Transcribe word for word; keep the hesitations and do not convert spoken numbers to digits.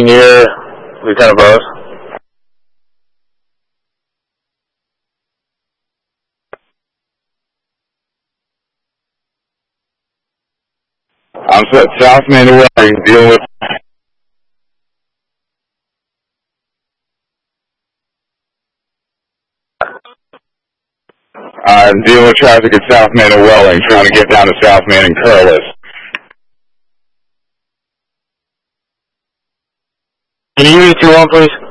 Near Lieutenant Burrows. I'm set South Main to Welling, dealing with I'm dealing with traffic at South Main to Welling, trying to get down to South Main and Curlis. Can you give me two one, please?